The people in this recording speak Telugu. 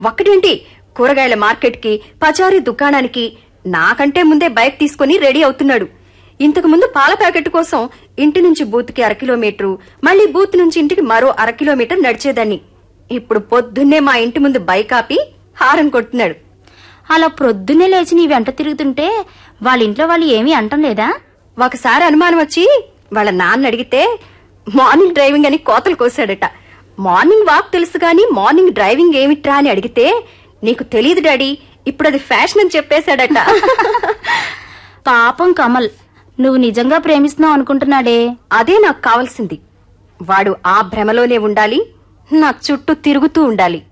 ఒక్కటేంటి, కూరగాయల మార్కెట్కి, పచారీ దుకాణానికి నాకంటే ముందే బైక్ తీసుకుని రెడీ అవుతున్నాడు. ఇంతకు ముందు పాల ప్యాకెట్ కోసం ఇంటి నుంచి బూత్కి 1/2 కిలోమీటరు, మళ్లీ బూత్ నుంచి ఇంటికి మరో 1/2 కిలోమీటర్ నడిచేదాన్ని. ఇప్పుడు పొద్దున్నే మా ఇంటి ముందు బైక్ ఆపి హారన్ కొడుతున్నాడు. అలా ప్రొద్దున్నే లేచి నీ వెంట తిరుగుతుంటే వాళ్ళ ఇంట్లో వాళ్ళు ఏమీ అంటం లేదా? ఒకసారి అనుమానం వచ్చి వాళ్ళ నాన్న అడిగితే మార్నింగ్ డ్రైవింగ్ అని కోతలు కోసాడట. మార్నింగ్ వాక్ తెలుసు గాని మార్నింగ్ డ్రైవింగ్ ఏమిట్రా అని అడిగితే, నీకు తెలీదు డాడీ, ఇప్పుడు అది ఫ్యాషన్ అని చెప్పేశాడట. పాపం కమల్, నువ్వు నిజంగా ప్రేమిస్తున్నావు అనుకుంటున్నాడే. అదే నాకు కావాల్సింది. వాడు ఆ భ్రమలోనే ఉండాలి, నా చుట్టూ తిరుగుతూ ఉండాలి.